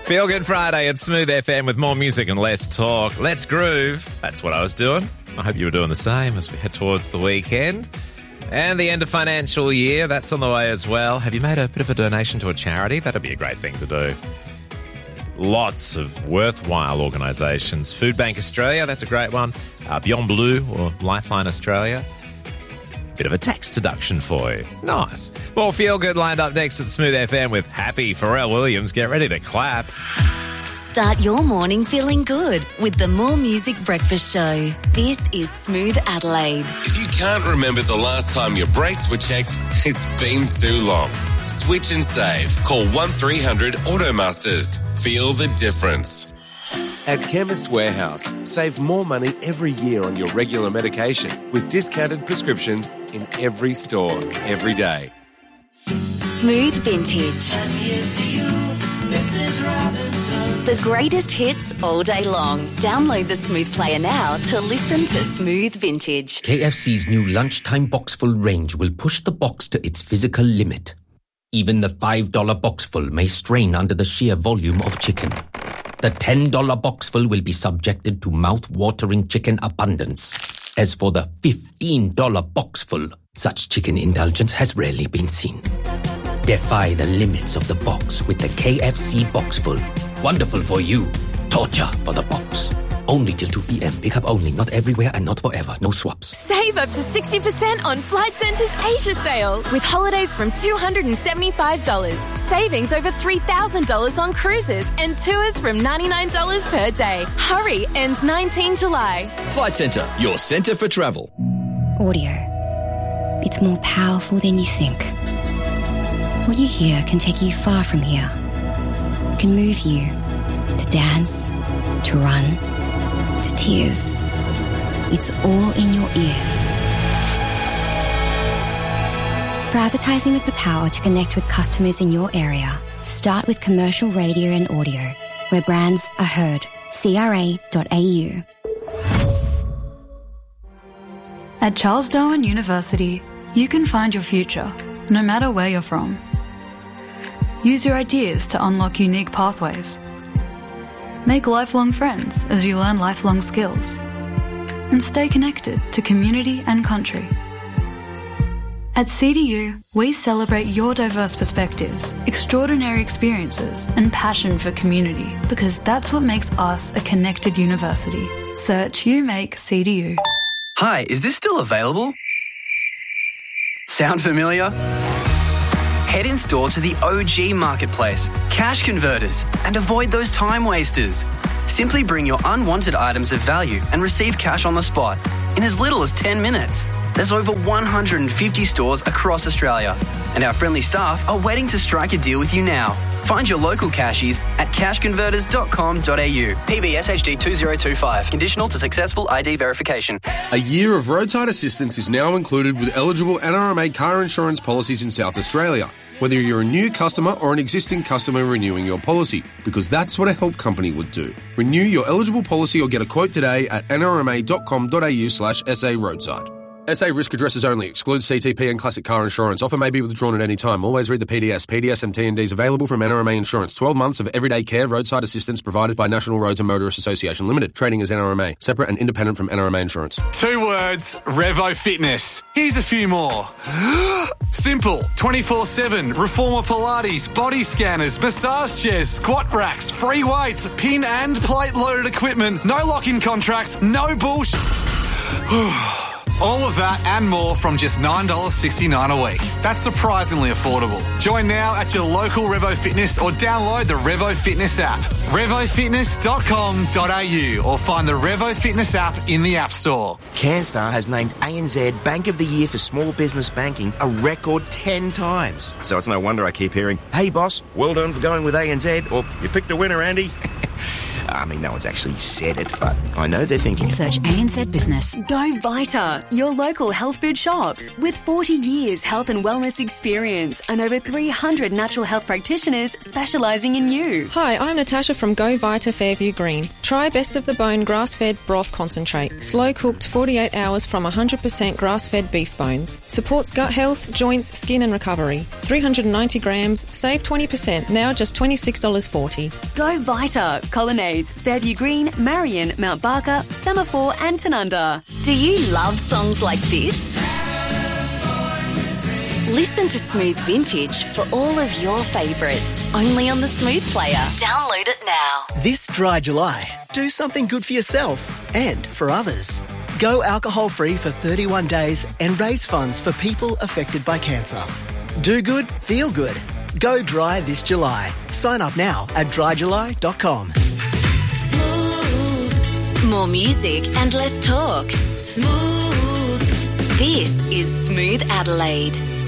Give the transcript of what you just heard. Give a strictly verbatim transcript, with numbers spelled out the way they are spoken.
Feel Good Friday at Smooth F M with more music and less talk. Let's groove. That's what I was doing. I hope you were doing the same as we head towards the weekend. And the end of financial year, that's on the way as well. Have you made a bit of a donation to a charity? That'd be a great thing to do. Lots of worthwhile organisations. Food Bank Australia, that's a great one. Uh, Beyond Blue or Lifeline Australia. Bit of a tax deduction for you. Nice. More Feel Good lined up next at Smooth F M with Happy Pharrell Williams. Get ready to clap. Start your morning feeling good with the More Music Breakfast Show. This is Smooth Adelaide. If you can't remember the last time your brakes were checked, it's been too long. Switch and save. Call one three hundred Automasters. Feel the difference. At Chemist Warehouse, save more money every year on your regular medication with discounted prescriptions in every store, every day. Smooth Vintage. And here's to you, Missus Robinson. The greatest hits all day long. Download the Smooth Player now to listen to Smooth Vintage. K F C's new lunchtime boxful range will push the box to its physical limit. Even the five dollar boxful may strain under the sheer volume of chicken. The ten dollar boxful will be subjected to mouth-watering chicken abundance. As for the fifteen dollar boxful, such chicken indulgence has rarely been seen. Defy the limits of the box with the K F C Boxful. Wonderful for you. Torture for the box. Only till two p.m. Pick up only. Not everywhere and not forever. No swaps. Save up to sixty percent on Flight Centre's Asia sale with holidays from two hundred seventy-five dollars. Savings over three thousand dollars on cruises and tours from ninety-nine dollars per day. Hurry, ends nineteenth July. Flight Centre, your centre for travel. Audio. It's more powerful than you think. What you hear can take you far from here. It can move you to dance, to run, to tears. It's all in your ears. For advertising with the power to connect with customers in your area, start with commercial radio and audio, where brands are heard. C R A dot A U. At Charles Darwin University, you can find your future, no matter where you're from. Use your ideas to unlock unique pathways. Make lifelong friends as you learn lifelong skills. And stay connected to community and country. At C D U, we celebrate your diverse perspectives, extraordinary experiences, and passion for community, because that's what makes us a connected university. Search You Make C D U. Hi, is this still available? Sound familiar? Head in store to the O G Marketplace, Cash Converters, and avoid those time wasters. Simply bring your unwanted items of value and receive cash on the spot in as little as ten minutes. There's over one hundred fifty stores across Australia, and our friendly staff are waiting to strike a deal with you now. Find your local cashies at cash converters dot com dot a u. P B S H D two zero two five. Conditional to successful I D verification. A year of roadside assistance is now included with eligible N R M A car insurance policies in South Australia, whether you're a new customer or an existing customer renewing your policy, because that's what a help company would do. Renew your eligible policy or get a quote today at n r m a dot com dot a u slash s a roadside. S A risk addresses only. Excludes C T P and classic car insurance. Offer may be withdrawn at any time. Always read the P D S. P D S and T and Ds available from N R M A Insurance. twelve months of everyday care roadside assistance provided by National Roads and Motorists Association Limited. Trading as N R M A. Separate and independent from N R M A Insurance. Two words, Revo Fitness. Here's a few more. Simple, twenty-four seven, Reformer Pilates, body scanners, massage chairs, squat racks, free weights, pin and plate loaded equipment, no lock-in contracts, no bullshit. All of that and more from just nine dollars sixty-nine a week. That's surprisingly affordable. Join now at your local Revo Fitness or download the Revo Fitness app. revo fitness dot com dot a u or find the Revo Fitness app in the App Store. CanStar has named A N Z Bank of the Year for Small Business Banking a record ten times. So it's no wonder I keep hearing, "Hey boss, well done for going with A N Z," or "You picked a winner, Andy." I mean, no one's actually said it, but I know they're thinking. Search A N Z Business. Go Vita, your local health food shops. With forty years health and wellness experience and over three hundred natural health practitioners specialising in you. Hi, I'm Natasha from Go Vita Fairview Green. Try Best of the Bone grass-fed broth concentrate. Slow-cooked forty-eight hours from one hundred percent grass-fed beef bones. Supports gut health, joints, skin and recovery. three hundred ninety grams, save twenty percent, now just twenty-six dollars forty. Go Vita, Colonnades, Fairview Green, Marion, Mount Barker, Semaphore and Tanunda. Do you love songs like this? Listen to Smooth Vintage for all of your favourites. Only on the Smooth Player. Download it now. This dry July, do something good for yourself and for others. Go alcohol-free for thirty-one days and raise funds for people affected by cancer. Do good, feel good. Go dry this July. Sign up now at dry july dot com. Smooth. More music and less talk. Smooth. This is Smooth Adelaide.